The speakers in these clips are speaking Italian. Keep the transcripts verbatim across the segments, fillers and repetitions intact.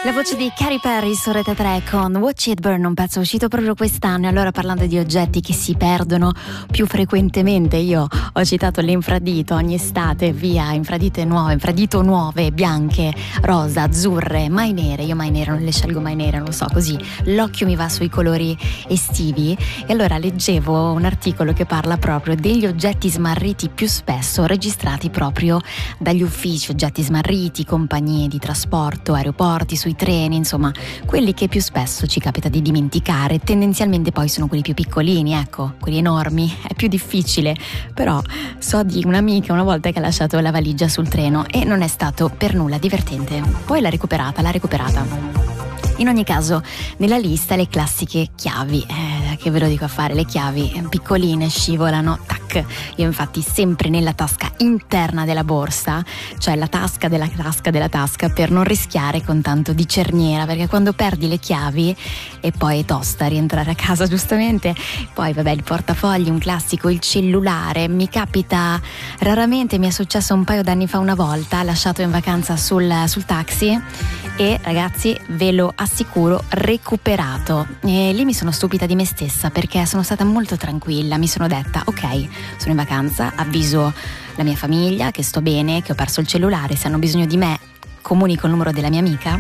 La voce di Katy Perry su Rete tre con Watch It Burn, un pezzo uscito proprio quest'anno. E allora, parlando di oggetti che si perdono più frequentemente, io ho citato l'infradito. Ogni estate via infradite nuove, infradito nuove, bianche, rosa, azzurre, mai nere. Io mai nere non le scelgo, mai nere, non lo so, così l'occhio mi va sui colori estivi. E allora leggevo un articolo che parla proprio degli oggetti smarriti più spesso registrati proprio dagli uffici, oggetti smarriti, compagnie di trasporto, aeroporti, sui treni, insomma quelli che più spesso ci capita di dimenticare. Tendenzialmente poi sono quelli più piccolini, ecco, quelli enormi è più difficile. Però so di un'amica una volta che ha lasciato la valigia sul treno e non è stato per nulla divertente, poi l'ha recuperata, l'ha recuperata. In ogni caso, nella lista le classiche chiavi, eh, che ve lo dico a fare, le chiavi piccoline scivolano, tac. Io infatti sempre nella tasca interna della borsa, cioè la tasca della tasca della tasca, per non rischiare con tanto di cerniera, perché quando perdi le chiavi e poi è tosta rientrare a casa, giustamente. Poi vabbè, il portafogli, un classico, il cellulare, mi capita raramente, mi è successo un paio d'anni fa una volta, lasciato in vacanza sul, sul taxi e ragazzi ve lo assicuro recuperato. E lì mi sono stupita di me stessa, perché sono stata molto tranquilla, mi sono detta ok, sono in vacanza, avviso la mia famiglia che sto bene, che ho perso il cellulare, se hanno bisogno di me comunico il numero della mia amica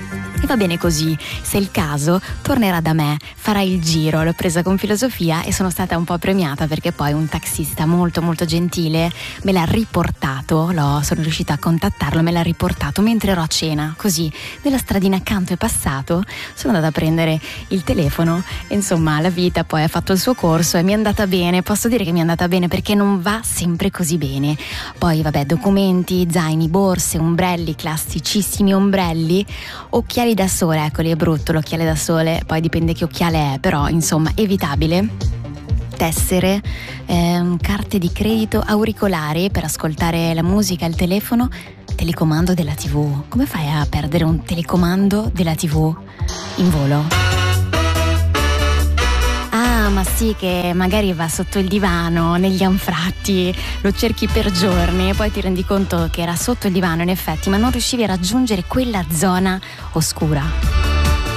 e va bene così. Se è il caso tornerà da me, farà il giro. L'ho presa con filosofia e sono stata un po' premiata, perché poi un taxista molto molto gentile me l'ha riportato, l'ho, sono riuscita a contattarlo, me l'ha riportato mentre ero a cena, così nella stradina accanto è passato, sono andata a prendere il telefono e insomma la vita poi ha fatto il suo corso e mi è andata bene. Posso dire che mi è andata bene, perché non va sempre così bene. Poi vabbè, documenti, zaini, borse, ombrelli, classicissimi ombrelli, occhiali da sole, eccoli, è brutto l'occhiale da sole, poi dipende che occhiale è, però insomma evitabile. Tessere, ehm, carte di credito, auricolari per ascoltare la musica, il telefono, telecomando della tivù. Come fai a perdere un telecomando della tivù in volo? Ah, ma sì, che magari va sotto il divano, negli anfratti, lo cerchi per giorni e poi ti rendi conto che era sotto il divano in effetti, ma non riuscivi a raggiungere quella zona oscura.